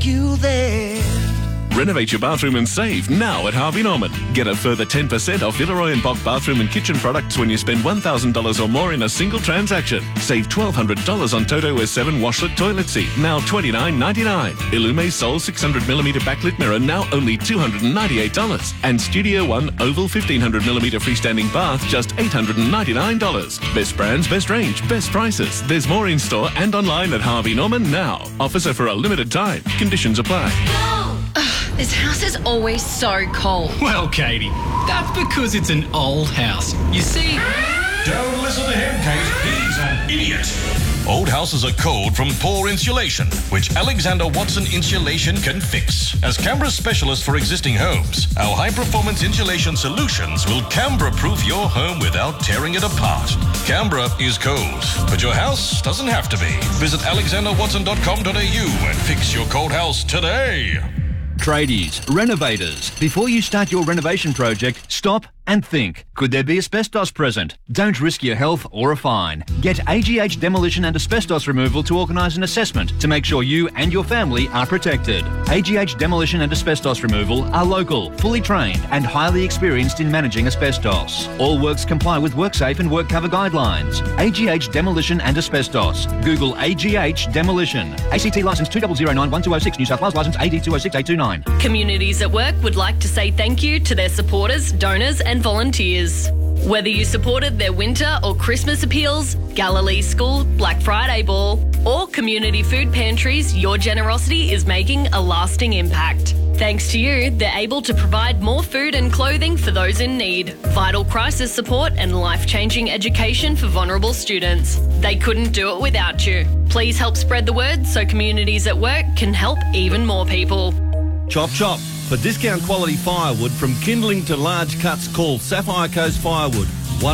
take you there. Renovate your bathroom and save now at Harvey Norman. Get a further 10% off Villeroy and Bock bathroom and kitchen products when you spend $1,000 or more in a single transaction. Save $1,200 on Toto S7 washlet toilet seat, now $29.99. Illume Sol 600mm backlit mirror, now only $298. And Studio One Oval 1500mm freestanding bath, just $899. Best brands, best range, best prices. There's more in store and online at Harvey Norman now. Offers are for a limited time. Conditions apply. This house is always so cold. Well, Katie, that's because it's an old house. You see... Don't listen to him, Kate. He's an idiot. Old houses are cold from poor insulation, which Alexander Watson Insulation can fix. As Canberra's specialist for existing homes, our high-performance insulation solutions will Canberra-proof your home without tearing it apart. Canberra is cold, but your house doesn't have to be. Visit alexanderwatson.com.au and fix your cold house today. Tradies, renovators, before you start your renovation project, stop and think. Could there be asbestos present? Don't risk your health or a fine. Get AGH Demolition and Asbestos Removal to organise an assessment to make sure you and your family are protected. AGH Demolition and Asbestos Removal are local, fully trained and highly experienced in managing asbestos. All works comply with WorkSafe and WorkCover guidelines. AGH Demolition and Asbestos. Google AGH Demolition. ACT licence 2009-1206, New South Wales licence AD 206829. Communities at Work would like to say thank you to their supporters, donors and volunteers. Whether you supported their winter or Christmas appeals, Galilee School, Black Friday Ball, or community food pantries, your generosity is making a lasting impact. Thanks to you, they're able to provide more food and clothing for those in need, vital crisis support and life-changing education for vulnerable students. They couldn't do it without you. Please help spread the word so Communities at Work can help even more people. Chop chop. For discount quality firewood from kindling to large cuts, call Sapphire Coast Firewood.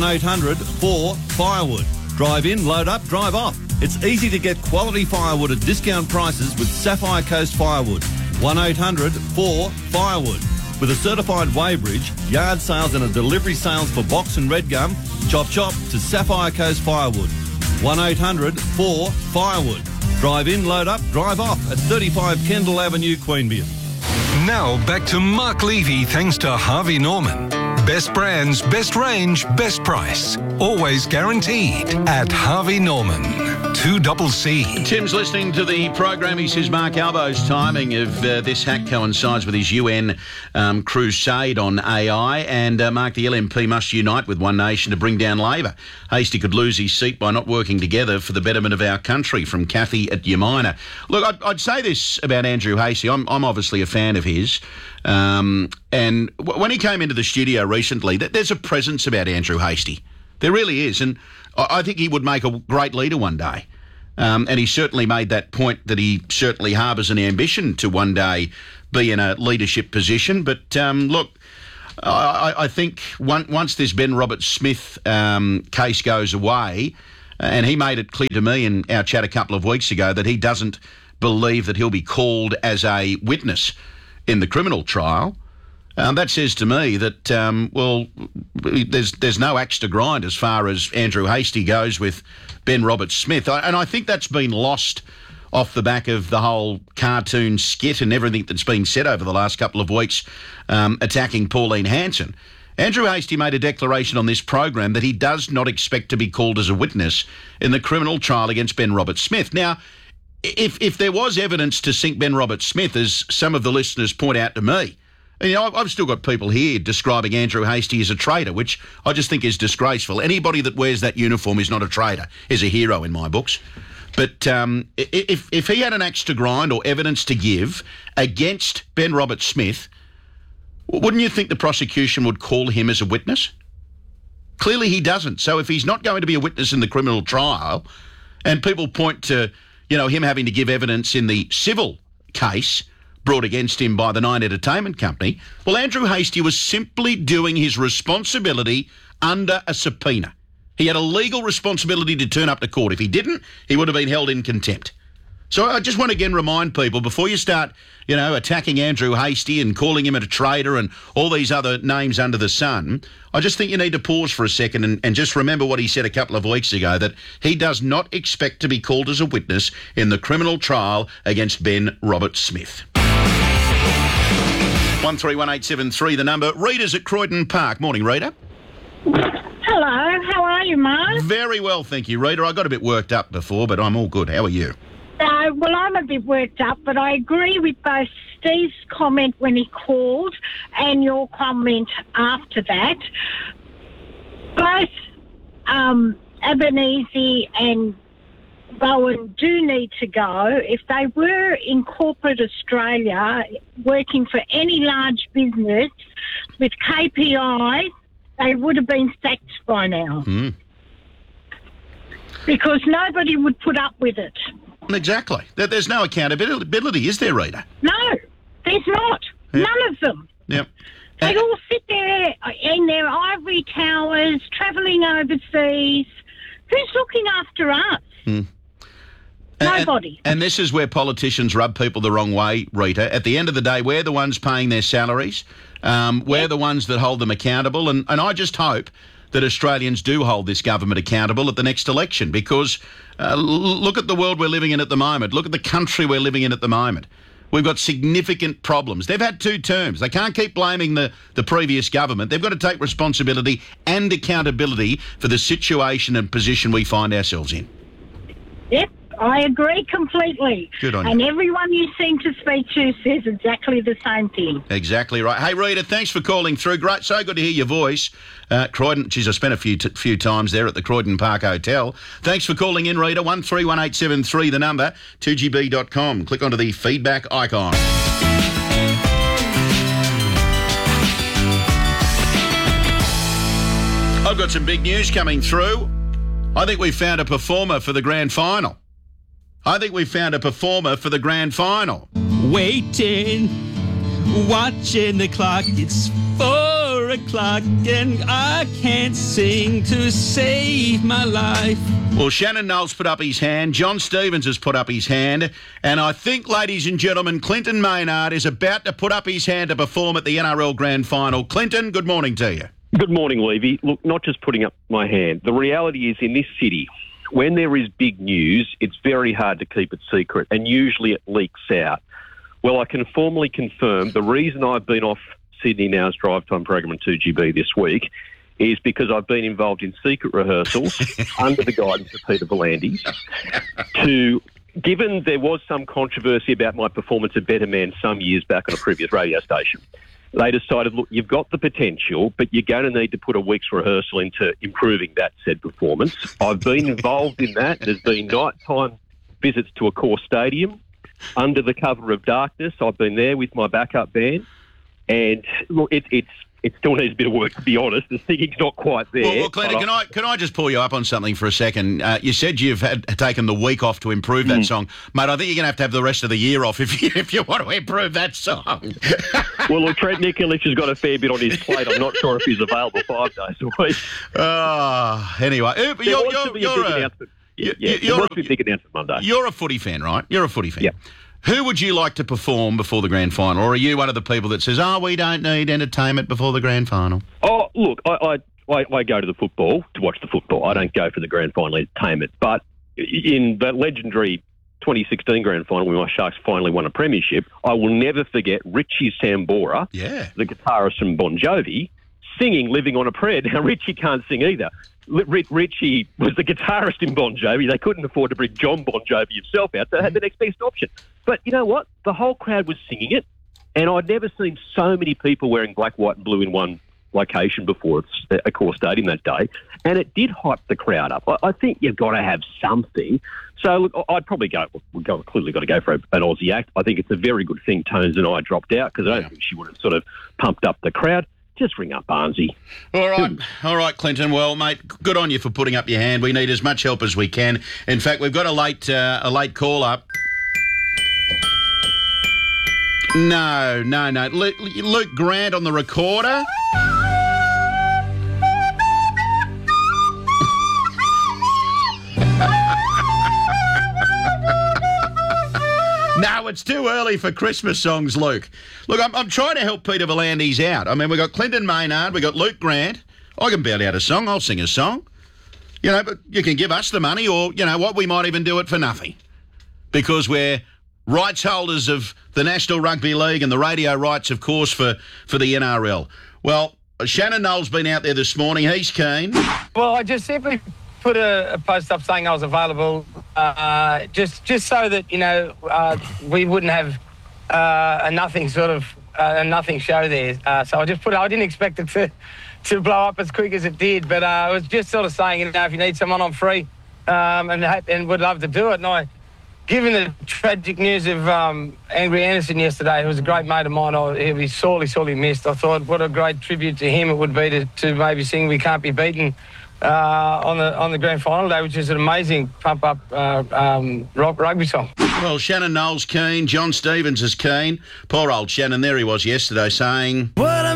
1-800-4-FIREWOOD. Drive in, load up, drive off. It's easy to get quality firewood at discount prices with Sapphire Coast Firewood. 1-800-4-FIREWOOD. With a certified weighbridge, yard sales and a delivery sales for box and red gum, chop chop to Sapphire Coast Firewood. 1-800-4-FIREWOOD. Drive in, load up, drive off at 35 Kendall Avenue, Queanbeyan. Now back to Mark Levy thanks to Harvey Norman. Best brands, best range, best price. Always guaranteed at Harvey Norman. 2CC. Tim's listening to the program. He says Mark Albo's timing of this hack coincides with his UN crusade on AI, and Mark, the LNP must unite with One Nation to bring down Labor. Hastie could lose his seat by not working together for the betterment of our country. From Kathy at Yamina. Look, I'd say this about Andrew Hastie. I'm obviously a fan of his. And when he came into the studio recently, there's a presence about Andrew Hastie. There really is. And I think he would make a great leader one day. And he certainly made that point that he certainly harbours an ambition to one day be in a leadership position. But look, I think once this Ben Roberts-Smith case goes away, and he made it clear to me in our chat a couple of weeks ago that he doesn't believe that he'll be called as a witness in the criminal trial. That says to me that, there's no axe to grind as far as Andrew Hastie goes with Ben Roberts-Smith. And I think that's been lost off the back of the whole cartoon skit and everything that's been said over the last couple of weeks attacking Pauline Hanson. Andrew Hastie made a declaration on this program that he does not expect to be called as a witness in the criminal trial against Ben Roberts-Smith. Now, if there was evidence to sink Ben Roberts-Smith, as some of the listeners point out to me, you know, I've still got people here describing Andrew Hastie as a traitor, which I just think is disgraceful. Anybody that wears that uniform is not a traitor, is a hero in my books. But if he had an axe to grind or evidence to give against Ben Roberts-Smith, wouldn't you think the prosecution would call him as a witness? Clearly he doesn't. So if he's not going to be a witness in the criminal trial, and people point to, you know, him having to give evidence in the civil case brought against him by the Nine Entertainment Company, well, Andrew Hastie was simply doing his responsibility under a subpoena. He had a legal responsibility to turn up to court. If he didn't, he would have been held in contempt. So I just want to again remind people, before you start, attacking Andrew Hastie and calling him a traitor and all these other names under the sun, I just think you need to pause for a second and just remember what he said a couple of weeks ago, that he does not expect to be called as a witness in the criminal trial against Ben Roberts-Smith. 131873, the number. Rita's at Croydon Park. Morning, Rita. Hello, how are you, Mark? Very well, thank you, Rita. I got a bit worked up before, but I'm all good. How are you? Well, I'm a bit worked up, but I agree with both Steve's comment when he called and your comment after that. Both Albanese and Bowen do need to go. If they were in corporate Australia working for any large business with KPIs, they would have been sacked by now. Because nobody would put up with it. Exactly. There's no accountability, is there, Rita? No, there's not. Yep. None of them. Yep. They all sit there in their ivory towers, travelling overseas. Who's looking after us? Nobody. And this is where politicians rub people the wrong way, Rita. At the end of the day, we're the ones paying their salaries. We're the ones that hold them accountable. And I just hope that Australians do hold this government accountable at the next election, because look at the world we're living in at the moment. Look at the country we're living in at the moment. We've got significant problems. They've had 2 terms. They can't keep blaming the previous government. They've got to take responsibility and accountability for the situation and position we find ourselves in. Yep, I agree completely. Good on you. And everyone you seem to speak to says exactly the same thing. Exactly right. Hey, Rita, thanks for calling through. Great, so good to hear your voice. Croydon, geez, I spent a few times there at the Croydon Park Hotel. Thanks for calling in, Rita. 131873, the number, 2GB.com. Click onto the feedback icon. I've got some big news coming through. I think we found a performer for the grand final. Waiting, watching the clock. It's 4 o'clock and I can't sing to save my life. Well, Shannon Knowles put up his hand. John Stevens has put up his hand. And I think, ladies and gentlemen, Clinton Maynard is about to put up his hand to perform at the NRL Grand Final. Clinton, good morning to you. Good morning, Levy. Look, not just putting up my hand. The reality is, in this city, when there is big news, it's very hard to keep it secret, and usually it leaks out. Well, I can formally confirm the reason I've been off Sydney Now's Drive Time program on 2GB this week is because I've been involved in secret rehearsals under the guidance of Peter V'landys given there was some controversy about my performance at Better Man some years back on a previous radio station. They decided, look, you've got the potential, but you're going to need to put a week's rehearsal into improving that said performance. I've been involved in that. There's been nighttime visits to a core stadium under the cover of darkness. I've been there with my backup band. And look, it still needs a bit of work, to be honest. The singing's not quite there. Well, Clinton, can I just pull you up on something for a second? You said you've taken the week off to improve that song. Mate, I think you're going to have the rest of the year off if you want to improve that song. Well, look, Trent Nikolic has got a fair bit on his plate. I'm not sure if he's available 5 days a week. Anyway, you're a big announcement Monday. You're a footy fan, right? You're a footy fan. Yeah. Who would you like to perform before the grand final? Or are you one of the people that says, we don't need entertainment before the grand final? Oh, look, I go to the football to watch the football. I don't go for the grand final entertainment. But in the legendary 2016 grand final, when my Sharks finally won a premiership, I will never forget Richie Sambora, the guitarist from Bon Jovi, singing Living on a Prayer. Now, Richie can't sing either. Richie was the guitarist in Bon Jovi. They couldn't afford to bring John Bon Jovi himself out, so they had the next best option. But you know what? The whole crowd was singing it, and I'd never seen so many people wearing black, white and blue in one location before it's a core stadium that day, and it did hype the crowd up. I think you've got to have something. So look, I'd probably we've clearly got to go for an Aussie act. I think it's a very good thing Tones and I dropped out, because I don't think she would have sort of pumped up the crowd. Just ring up Barnsey. All right, Clinton. Well, mate, good on you for putting up your hand. We need as much help as we can. In fact, we've got a late call up. No. Luke Grant on the recorder. No, it's too early for Christmas songs, Luke. Look, I'm trying to help Peter V'landys out. I mean, we've got Clinton Maynard, we've got Luke Grant. I can belt out a song. I'll sing a song. You know, but you can give us the money or, you know what, we might even do it for nothing. Because we're rights holders of the National Rugby League and the radio rights, of course, for the NRL. Well, Shannon Noel's been out there this morning. He's keen. Well, I just simply put a post up saying I was available just so that, you know, we wouldn't have a nothing sort of a nothing show there. So I just put it. I didn't expect it to blow up as quick as it did, but I was just sort of saying, you know, if you need someone, I'm free and would love to do it. And given the tragic news of Angry Anderson yesterday, who was a great mate of mine, he'll be sorely missed. I thought what a great tribute to him it would be to maybe sing We Can't Be Beaten on the grand final day, which is an amazing pump-up rock rugby song. Well, Shannon Noel's keen, John Stevens is keen. Poor old Shannon, there he was yesterday saying... What